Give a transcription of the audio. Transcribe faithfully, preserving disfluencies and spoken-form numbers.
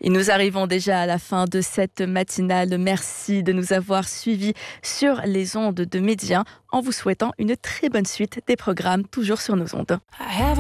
Et nous arrivons déjà à la fin de cette matinale. Merci de nous avoir suivis sur les ondes de Média en vous souhaitant une très bonne suite des programmes toujours sur nos ondes.